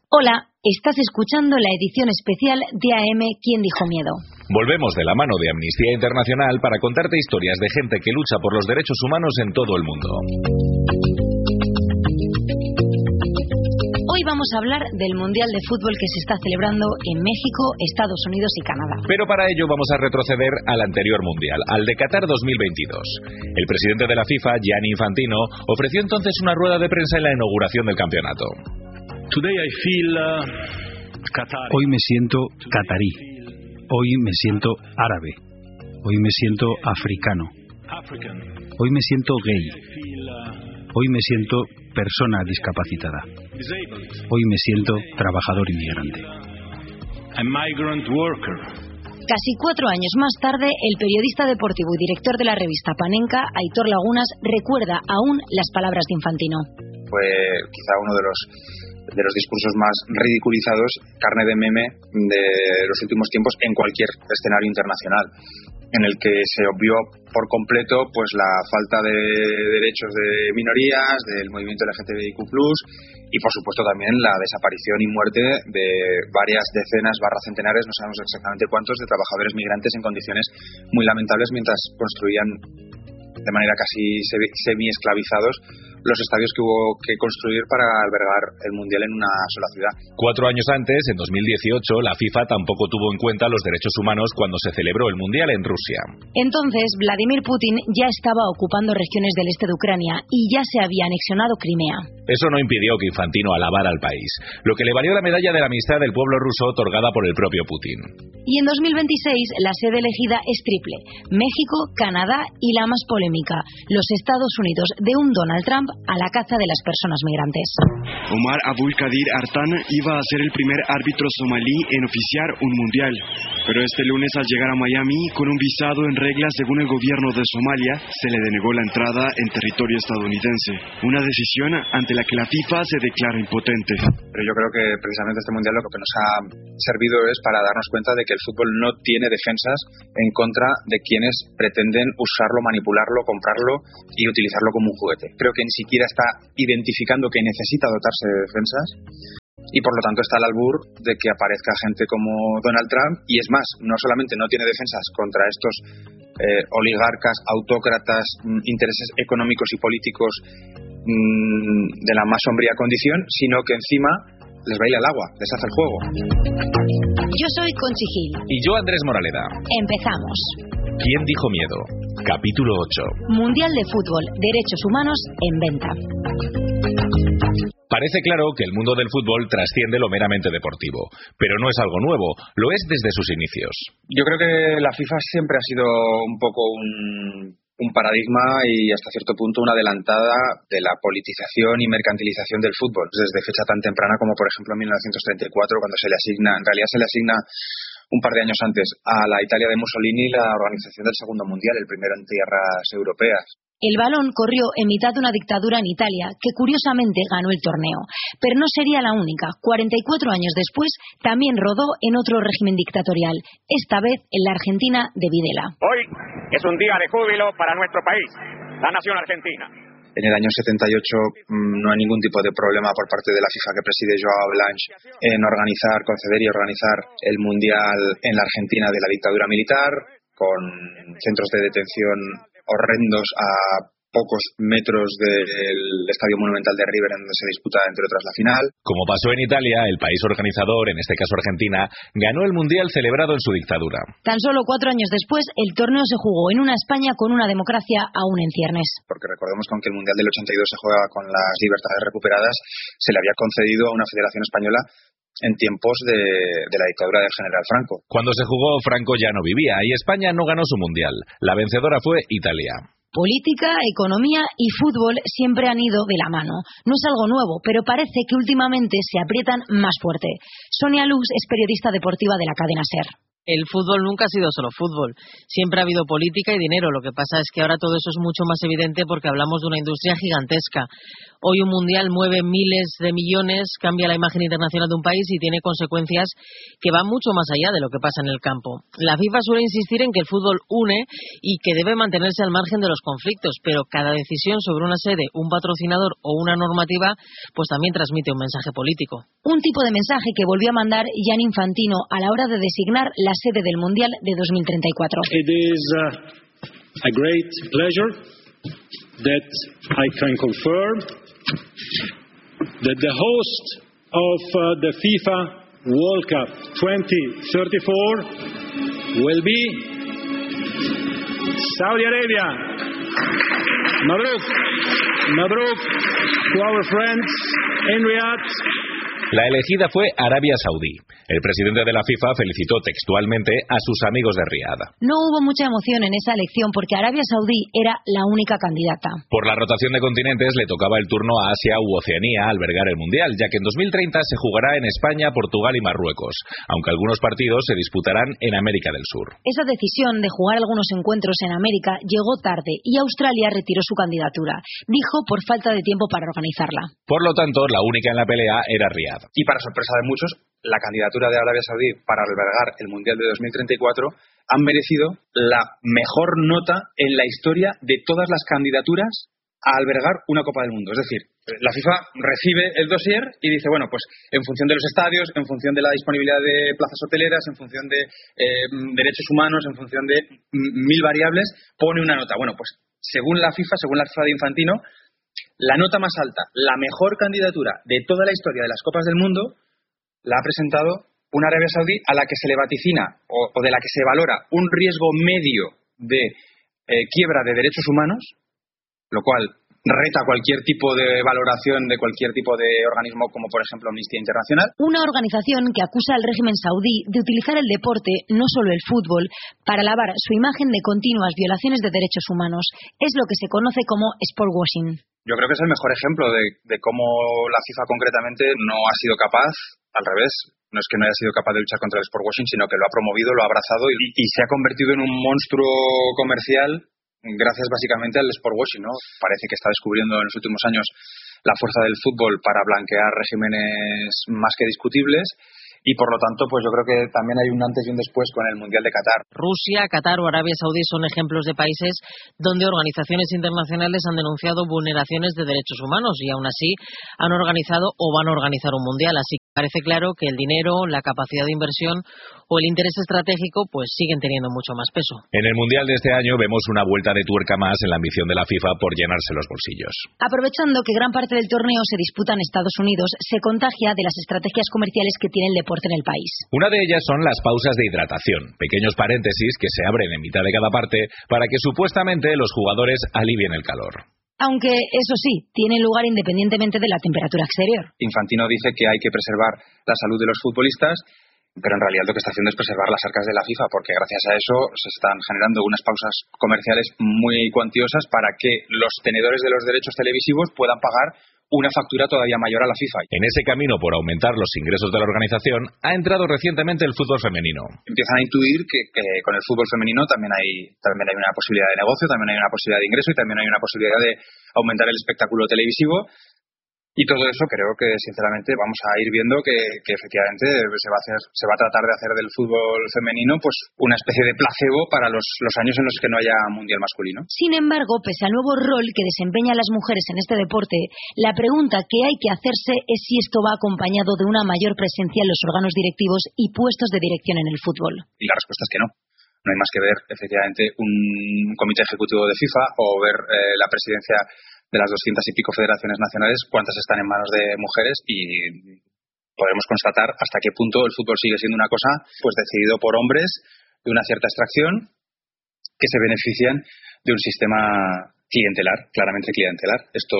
Hola, estás escuchando la edición especial de AM ¿Quién dijo miedo? Volvemos de la mano de Amnistía Internacional para contarte historias de gente que lucha por los derechos humanos en todo el mundo. Hoy vamos a hablar del Mundial de Fútbol que se está celebrando en México, Estados Unidos y Canadá. Pero para ello vamos a retroceder al anterior Mundial, al de Qatar 2022. El presidente de la FIFA, Gianni Infantino, ofreció entonces una rueda de prensa en la inauguración del campeonato. Hoy me siento catarí, hoy me siento árabe, hoy me siento africano, hoy me siento gay, hoy me siento persona discapacitada, hoy me siento trabajador inmigrante. Casi 4 años más tarde, el periodista deportivo y director de la revista Panenka, Aitor Lagunas, recuerda aún las palabras de Infantino. Fue quizá uno de los discursos más ridiculizados, carne de meme de los últimos tiempos en cualquier escenario internacional, en el que se obvió por completo pues la falta de derechos de minorías, del movimiento LGTBIQ+, y por supuesto también la desaparición y muerte de varias decenas centenares, no sabemos exactamente cuántos, de trabajadores migrantes en condiciones muy lamentables mientras construían de manera casi semi-esclavizados los estadios que hubo que construir para albergar el Mundial en una sola ciudad. 4 años antes, en 2018, la FIFA tampoco tuvo en cuenta los derechos humanos cuando se celebró el Mundial en Rusia. Entonces, Vladimir Putin ya estaba ocupando regiones del este de Ucrania y ya se había anexionado Crimea. Eso no impidió que Infantino alabara al país, lo que le valió la medalla de la amistad del pueblo ruso otorgada por el propio Putin. Y en 2026 la sede elegida es triple: México, Canadá y la más polémica, los Estados Unidos, de un Donald Trump a la caza de las personas migrantes. Omar Abdulkadir Artan iba a ser el primer árbitro somalí en oficiar un mundial, pero este lunes al llegar a Miami con un visado en regla según el gobierno de Somalia, se le denegó la entrada en territorio estadounidense, una decisión ante la que la FIFA se declara impotente. Pero yo creo que precisamente este mundial lo que nos ha servido es para darnos cuenta de que el fútbol no tiene defensas en contra de quienes pretenden usarlo, manipularlo, comprarlo y utilizarlo como un juguete. Creo que ni siquiera está identificando que necesita dotarse de defensas y por lo tanto está al albur de que aparezca gente como Donald Trump, y es más, no solamente no tiene defensas contra estos oligarcas, autócratas, intereses económicos y políticos de la más sombría condición, sino que encima les va a ir al agua, les hace el juego. Yo soy Conchi Gil. Y yo, Andrés Moraleda. Empezamos. ¿Quién dijo miedo? Capítulo 8. Mundial de Fútbol, derechos humanos en venta. Parece claro que el mundo del fútbol trasciende lo meramente deportivo, pero no es algo nuevo, lo es desde sus inicios. Yo creo que la FIFA siempre ha sido un poco un paradigma y hasta cierto punto una adelantada de la politización y mercantilización del fútbol, desde fecha tan temprana como por ejemplo en 1934, cuando se le asigna un par de años antes a la Italia de Mussolini la organización del segundo mundial, el primero en tierras europeas. El balón corrió en mitad de una dictadura en Italia, que curiosamente ganó el torneo. Pero no sería la única. 44 años después, también rodó en otro régimen dictatorial, esta vez en la Argentina de Videla. Hoy es un día de júbilo para nuestro país, la nación argentina. En el año 78 no hay ningún tipo de problema por parte de la FIFA que preside Joao Blanch en conceder y organizar el Mundial en la Argentina de la dictadura militar, con centros de detención horrendos a pocos metros del Estadio Monumental de River, en donde se disputa, entre otras, la final. Como pasó en Italia, el país organizador, en este caso Argentina, ganó el Mundial celebrado en su dictadura. Tan solo 4 años después, el torneo se jugó en una España con una democracia aún en ciernes. Porque recordemos que aunque el Mundial del 82 se juega con las libertades recuperadas, se le había concedido a una federación española en tiempos de la dictadura del general Franco. Cuando se jugó, Franco ya no vivía y España no ganó su Mundial. La vencedora fue Italia. Política, economía y fútbol siempre han ido de la mano. No es algo nuevo, pero parece que últimamente se aprietan más fuerte. Sonia Lux es periodista deportiva de la cadena SER. el fútbol nunca ha sido solo fútbol. Siempre ha habido política y dinero. Lo que pasa es que ahora todo eso es mucho más evidente porque hablamos de una industria gigantesca. Hoy un mundial mueve miles de millones, cambia la imagen internacional de un país y tiene consecuencias que van mucho más allá de lo que pasa en el campo. La FIFA suele insistir en que el fútbol une y que debe mantenerse al margen de los conflictos, pero cada decisión sobre una sede, un patrocinador o una normativa, pues también transmite un mensaje político. Un tipo de mensaje que volvió a mandar Gianni Infantino a la hora de designar la sede del Mundial de 2034. It is a great pleasure that I can confirm that the host of the FIFA World Cup 2034 will be Saudi Arabia. Mabruk, Mabruk to our friends in Riyadh. La elegida fue Arabia Saudí. El presidente de la FIFA felicitó textualmente a sus amigos de Riad. No hubo mucha emoción en esa elección porque Arabia Saudí era la única candidata. Por la rotación de continentes le tocaba el turno a Asia u Oceanía albergar el Mundial, ya que en 2030 se jugará en España, Portugal y Marruecos, aunque algunos partidos se disputarán en América del Sur. Esa decisión de jugar algunos encuentros en América llegó tarde y Australia retiró su candidatura. Dijo por falta de tiempo para organizarla. Por lo tanto, la única en la pelea era Riad. Y para sorpresa de muchos, la candidatura de Arabia Saudí para albergar el Mundial de 2034 han merecido la mejor nota en la historia de todas las candidaturas a albergar una Copa del Mundo. Es decir, la FIFA recibe el dossier y dice, bueno, pues en función de los estadios, en función de la disponibilidad de plazas hoteleras, en función de derechos humanos, en función de 1000 variables, pone una nota. Bueno, pues según la FIFA de Infantino, la nota más alta, la mejor candidatura de toda la historia de las Copas del Mundo, la ha presentado una Arabia Saudí a la que se le vaticina o de la que se valora un riesgo medio de quiebra de derechos humanos, lo cual reta cualquier tipo de valoración de cualquier tipo de organismo como por ejemplo Amnistía Internacional. Una organización que acusa al régimen saudí de utilizar el deporte, no solo el fútbol, para lavar su imagen de continuas violaciones de derechos humanos. Es lo que se conoce como sport washing. Yo creo que es el mejor ejemplo de cómo la FIFA concretamente no ha sido capaz, al revés, no es que no haya sido capaz de luchar contra el sport washing, sino que lo ha promovido, lo ha abrazado y se ha convertido en un monstruo comercial gracias básicamente al sport washing, ¿no? Parece que está descubriendo en los últimos años la fuerza del fútbol para blanquear regímenes más que discutibles. Y por lo tanto, pues yo creo que también hay un antes y un después con el Mundial de Qatar. Rusia, Qatar o Arabia Saudí son ejemplos de países donde organizaciones internacionales han denunciado vulneraciones de derechos humanos y aún así han organizado o van a organizar un Mundial. Así que parece claro que el dinero, la capacidad de inversión o el interés estratégico pues siguen teniendo mucho más peso. En el Mundial de este año vemos una vuelta de tuerca más en la ambición de la FIFA por llenarse los bolsillos. Aprovechando que gran parte del torneo se disputa en Estados Unidos, se contagia de las estrategias comerciales que tiene el deporte en el país. Una de ellas son las pausas de hidratación, pequeños paréntesis que se abren en mitad de cada parte para que supuestamente los jugadores alivien el calor. Aunque, eso sí, tienen lugar independientemente de la temperatura exterior. Infantino dice que hay que preservar la salud de los futbolistas, pero en realidad lo que está haciendo es preservar las arcas de la FIFA, porque gracias a eso se están generando unas pausas comerciales muy cuantiosas para que los tenedores de los derechos televisivos puedan pagar una factura todavía mayor a la FIFA. En ese camino por aumentar los ingresos de la organización ha entrado recientemente el fútbol femenino. Empiezan a intuir que con el fútbol femenino también hay una posibilidad de negocio, también hay una posibilidad de ingreso y también hay una posibilidad de aumentar el espectáculo televisivo. Y todo eso creo que, sinceramente, vamos a ir viendo que efectivamente se va a tratar de hacer del fútbol femenino pues una especie de placebo para los años en los que no haya mundial masculino. Sin embargo, pese al nuevo rol que desempeñan las mujeres en este deporte, la pregunta que hay que hacerse es si esto va acompañado de una mayor presencia en los órganos directivos y puestos de dirección en el fútbol. Y la respuesta es que no. No hay más que ver, efectivamente, un comité ejecutivo de FIFA o ver la presidencia de las 200 y pico federaciones nacionales, cuántas están en manos de mujeres y podremos constatar hasta qué punto el fútbol sigue siendo una cosa pues decidido por hombres de una cierta extracción que se benefician de un sistema clientelar, claramente clientelar. Esto es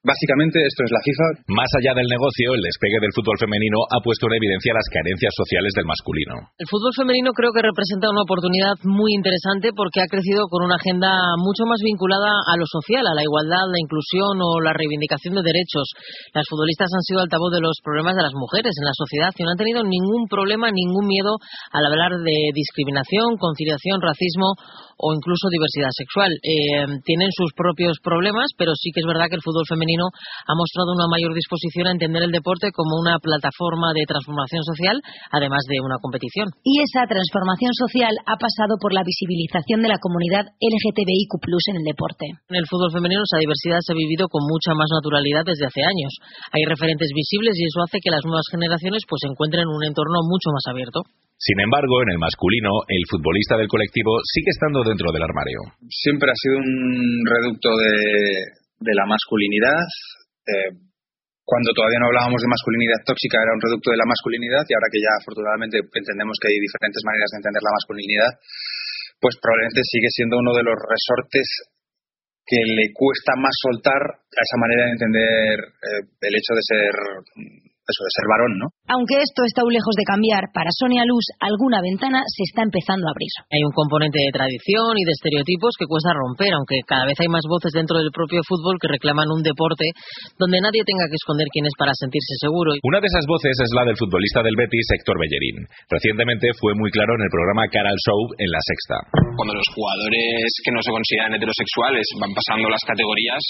Básicamente esto es la FIFA. Más allá del negocio, el despegue del fútbol femenino ha puesto en evidencia las carencias sociales del masculino. El fútbol femenino creo que representa una oportunidad muy interesante porque ha crecido con una agenda mucho más vinculada a lo social, a la igualdad, la inclusión o la reivindicación de derechos. Las futbolistas han sido altavoz de los problemas de las mujeres en la sociedad y no han tenido ningún problema, ningún miedo al hablar de discriminación, conciliación, racismo o incluso diversidad sexual. Tienen sus propios problemas, pero sí que es verdad que el fútbol femenino ha mostrado una mayor disposición a entender el deporte como una plataforma de transformación social, además de una competición. Y esa transformación social ha pasado por la visibilización de la comunidad LGTBIQ+ en el deporte. En el fútbol femenino esa diversidad se ha vivido con mucha más naturalidad desde hace años. Hay referentes visibles y eso hace que las nuevas generaciones pues encuentren un entorno mucho más abierto. Sin embargo, en el masculino, el futbolista del colectivo sigue estando dentro del armario. Siempre ha sido un reducto de la masculinidad. Cuando todavía no hablábamos de masculinidad tóxica era un reducto de la masculinidad, y ahora que ya afortunadamente entendemos que hay diferentes maneras de entender la masculinidad, pues probablemente sigue siendo uno de los resortes que le cuesta más soltar a esa manera de entender el hecho de ser varón, ¿no? Aunque esto está aún lejos de cambiar, para Sonia Luz alguna ventana se está empezando a abrir. Hay un componente de tradición y de estereotipos que cuesta romper, aunque cada vez hay más voces dentro del propio fútbol que reclaman un deporte donde nadie tenga que esconder quién es para sentirse seguro. Una de esas voces es la del futbolista del Betis, Héctor Bellerín. Recientemente fue muy claro en el programa Cara al Show en La Sexta. Cuando los jugadores que no se consideran heterosexuales van pasando las categorías,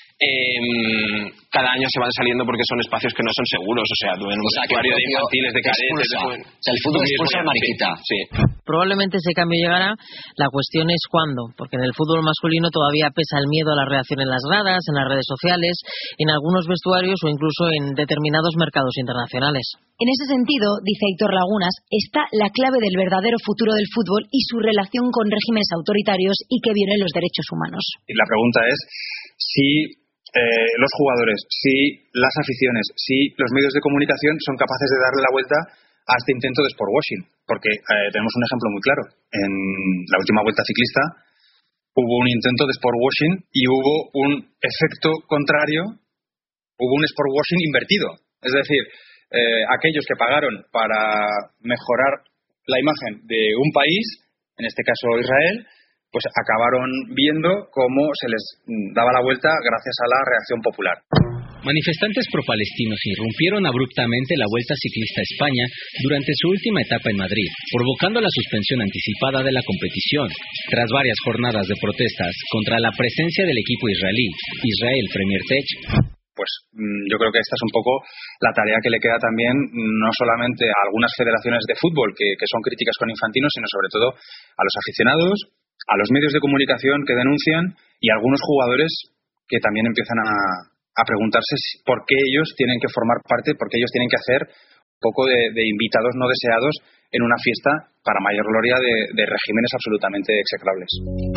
cada año se van saliendo porque son espacios que no son seguros, o sea, tú en un vestuario de infantiles, de cadetes, el fútbol expulsa al mariquita. Sí. Probablemente ese cambio llegará, la cuestión es cuándo, porque en el fútbol masculino todavía pesa el miedo a la reacción en las gradas, en las redes sociales, en algunos vestuarios o incluso en determinados mercados internacionales. En ese sentido, dice Héctor Lagunas, está la clave del verdadero futuro del fútbol y su relación con regímenes autoritarios y que violen los derechos humanos. Y la pregunta es si los jugadores, si las aficiones, si los medios de comunicación son capaces de darle la vuelta a este intento de sportwashing. Porque tenemos un ejemplo muy claro. En la última vuelta ciclista hubo un intento de sportwashing y hubo un efecto contrario, hubo un sportwashing invertido. Es decir, aquellos que pagaron para mejorar la imagen de un país, en este caso Israel, pues acabaron viendo cómo se les daba la vuelta gracias a la reacción popular. Manifestantes pro-palestinos irrumpieron abruptamente la Vuelta Ciclista a España durante su última etapa en Madrid, provocando la suspensión anticipada de la competición, tras varias jornadas de protestas contra la presencia del equipo israelí, Israel Premier Tech. Pues yo creo que esta es un poco la tarea que le queda también no solamente a algunas federaciones de fútbol que son críticas con Infantino, sino sobre todo a los aficionados, a los medios de comunicación que denuncian y a algunos jugadores que también empiezan a preguntarse por qué ellos tienen que formar parte, por qué ellos tienen que hacer un poco de invitados no deseados en una fiesta para mayor gloria de regímenes absolutamente execrables.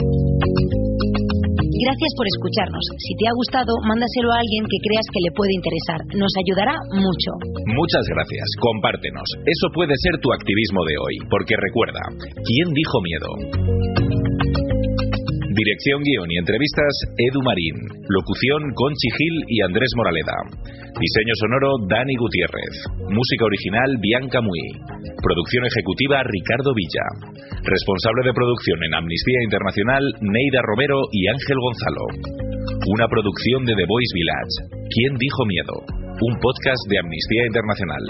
Gracias por escucharnos. Si te ha gustado, mándaselo a alguien que creas que le puede interesar. Nos ayudará mucho. Muchas gracias. Compártenos. Eso puede ser tu activismo de hoy. Porque recuerda, ¿quién dijo miedo? Dirección, guión y entrevistas, Edu Marín. Locución, Conchi Gil y Andrés Moraleda. Diseño sonoro, Dani Gutiérrez. Música original, Bianca Muy. Producción ejecutiva, Ricardo Villa. Responsable de producción en Amnistía Internacional, Neida Romero y Ángel Gonzalo. Una producción de The Voice Village. ¿Quién dijo miedo? Un podcast de Amnistía Internacional.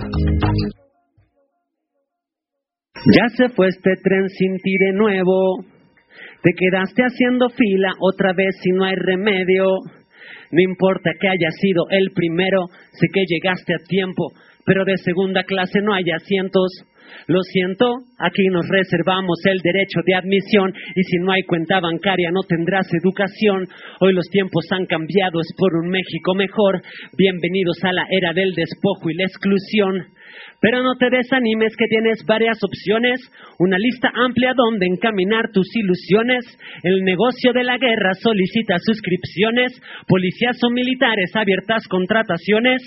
Ya se fue este tren sin ti de nuevo. Te quedaste haciendo fila otra vez y no hay remedio. No importa que haya sido el primero, sé que llegaste a tiempo, pero de segunda clase no hay asientos. Lo siento, aquí nos reservamos el derecho de admisión y si no hay cuenta bancaria no tendrás educación. Hoy los tiempos han cambiado, es por un México mejor. Bienvenidos a la era del despojo y la exclusión. Pero no te desanimes que tienes varias opciones, una lista amplia donde encaminar tus ilusiones. El negocio de la guerra solicita suscripciones, policías o militares abiertas contrataciones.